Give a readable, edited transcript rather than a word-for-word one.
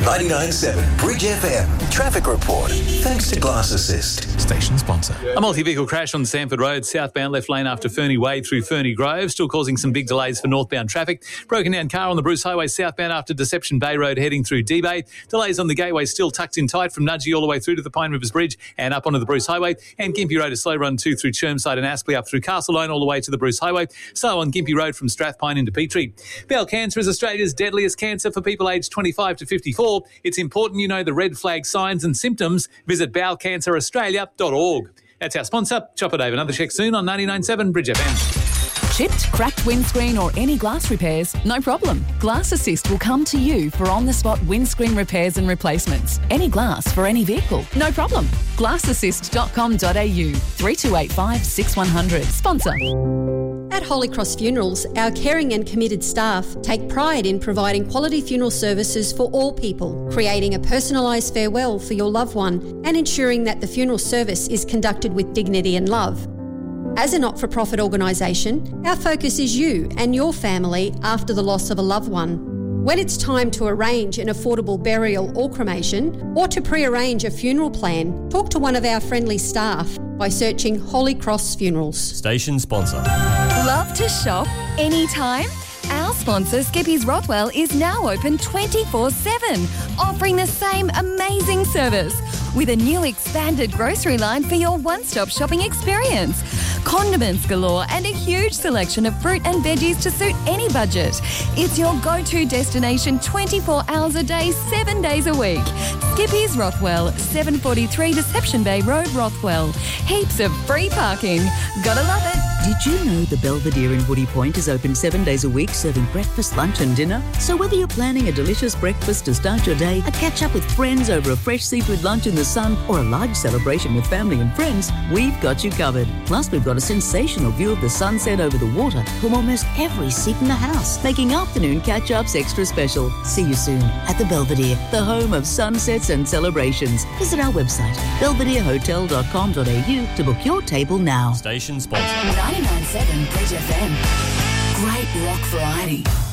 99.7 Bridge FM traffic report. Thanks to Glass Assist. Station sponsor. A multi-vehicle crash on Sanford Road, southbound left lane after Ferny Way through Ferny Grove, still causing some big delays for northbound traffic. Broken down car on the Bruce Highway southbound after Deception Bay Road heading through D-Bay. Delays on the Gateway still tucked in tight from Nudgee all the way through to the Pine Rivers Bridge and up onto the Bruce Highway. And Gympie Road a slow run too through Chermside and Aspley up through Castlelone all the way to the Bruce Highway. So on Gympie Road from Strathpine into Petrie. Bowel cancer is Australia's deadliest cancer for people aged 25 to 54. It's important you know the red flag signs and symptoms. Visit bowelcanceraustralia.org. That's our sponsor. Chopper Dave. Another check soon on 99.7 Bridge FM. Chipped, cracked windscreen or any glass repairs? No problem. Glass Assist will come to you for on-the-spot windscreen repairs and replacements. Any glass for any vehicle? No problem. Glassassist.com.au 3285 6100. Sponsor. At Holy Cross Funerals, our caring and committed staff take pride in providing quality funeral services for all people, creating a personalised farewell for your loved one and ensuring that the funeral service is conducted with dignity and love. As a not-for-profit organisation, our focus is you and your family after the loss of a loved one. When it's time to arrange an affordable burial or cremation, or to pre-arrange a funeral plan, talk to one of our friendly staff by searching Holy Cross Funerals. Station sponsor. Love to shop anytime? Our sponsor, Skippy's Rothwell, is now open 24/7, offering the same amazing service with a new expanded grocery line for your one-stop shopping experience. Condiments galore and a huge selection of fruit and veggies to suit any budget. It's your go-to destination 24 hours a day, 7 days a week. Skippy's Rothwell, 743 Deception Bay Road, Rothwell. Heaps of free parking. Gotta love it. Did you know the Belvedere in Woody Point is open 7 days a week, serving breakfast, lunch and dinner? So whether you're planning a delicious breakfast to start your day, a catch-up with friends over a fresh seafood lunch in the sun, or a large celebration with family and friends, we've got you covered. Plus, we've got a sensational view of the sunset over the water from almost every seat in the house, making afternoon catch-ups extra special. See you soon at the Belvedere, the home of sunsets and celebrations. Visit our website, belvederehotel.com.au to book your table now. Station sponsor. 99.7 Bridge FM. Great rock variety.